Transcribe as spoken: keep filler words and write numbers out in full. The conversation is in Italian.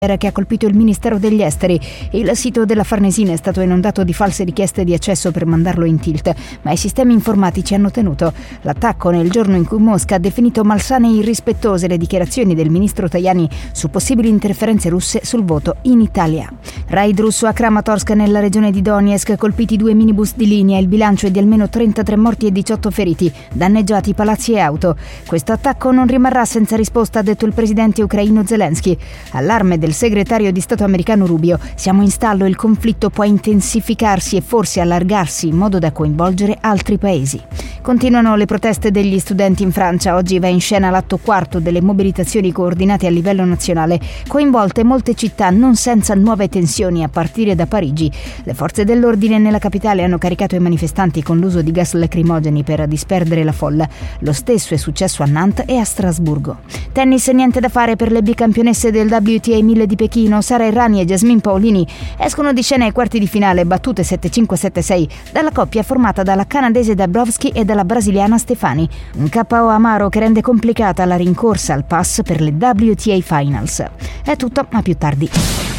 che ha colpito il Ministero degli Esteri. Il sito della Farnesina è stato inondato di false richieste di accesso per mandarlo in tilt, ma i sistemi informatici hanno tenuto. L'attacco nel giorno in cui Mosca ha definito malsane e irrispettose le dichiarazioni del ministro Tajani su possibili interferenze russe sul voto in Italia. Raid russo a Kramatorsk nella regione di Donetsk, colpiti due minibus di linea, il bilancio è di almeno trentatré morti e diciotto feriti, danneggiati palazzi e auto. Questo attacco non rimarrà senza risposta, ha detto il presidente ucraino Zelensky. Allarme del segretario di Stato americano Rubio: siamo in stallo, il conflitto può intensificarsi e forse allargarsi in modo da coinvolgere altri paesi. Continuano le proteste degli studenti in Francia. Oggi va in scena l'atto quarto delle mobilitazioni coordinate a livello nazionale, coinvolte molte città, non senza nuove tensioni a partire da Parigi. Le forze dell'ordine nella capitale hanno caricato i manifestanti con l'uso di gas lacrimogeni per disperdere la folla. Lo stesso è successo a Nantes e a Strasburgo. Tennis, niente da fare per le bicampionesse del W T A mille di Pechino. Sara Errani e Jasmine Paolini escono di scena ai quarti di finale, battute sette cinque sette sei dalla coppia formata dalla canadese Dabrowski e dalla brasiliana Stefani. Un K O amaro che rende complicata la rincorsa al pass per le W T A Finals. È tutto, a più tardi.